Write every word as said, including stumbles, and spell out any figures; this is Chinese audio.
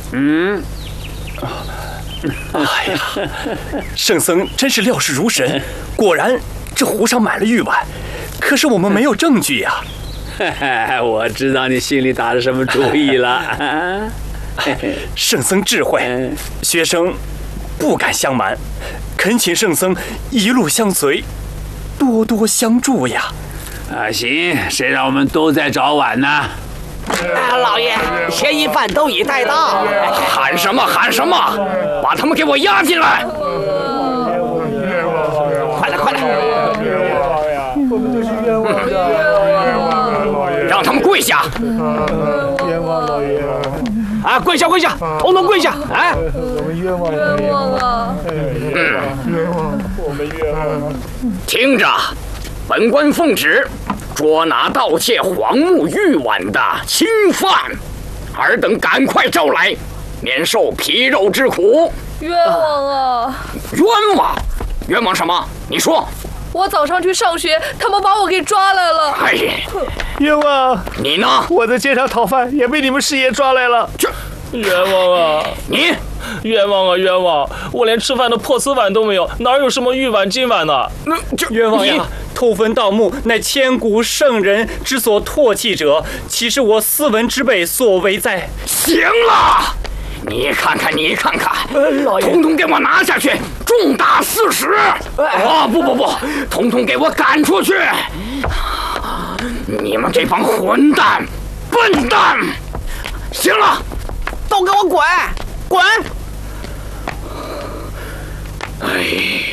嗯。 哎呀，圣僧真是料事如神，果然这湖上买了玉碗，可是我们没有证据呀。 我知道你心里打了什么主意了。 圣僧智慧，学生不敢相瞒，恳请圣僧一路相随，多多相助呀。 啊，行，谁让我们都在找碗呢？ 啊，老爷，嫌疑犯都已带到。 喊什么喊什么？把他们给我押进来！ 快来快来！ 我们都是冤枉的，冤枉！ 让他们跪下！ 冤枉老爷！ 啊，跪下跪下，统统跪下！啊！ 我们冤枉冤枉啊！ 冤枉！我们冤枉！ 听着，本官奉旨。捉拿盗窃黄木玉碗的钦犯，尔等赶快招来，免受皮肉之苦。 冤枉啊！ 冤枉！冤枉什么？你说。 我早上去上学，他们把我给抓来了。 哎呀， 冤枉！ 你呢？ 我在街上讨饭，也被你们师爷抓来了。 去！ 冤枉啊！ 你冤枉啊！冤枉！我连吃饭的破瓷碗都没有，哪有什么玉碗金碗呢？ 那就冤枉呀！偷坟盗墓乃千古圣人之所唾弃者，岂是我斯文之辈所为哉？ 行了，你看看，你看看，统统给我拿下去，重打四十！啊，不不不，统统给我赶出去！你们这帮混蛋、笨蛋！行了， 都给我滚！滚！ 哎。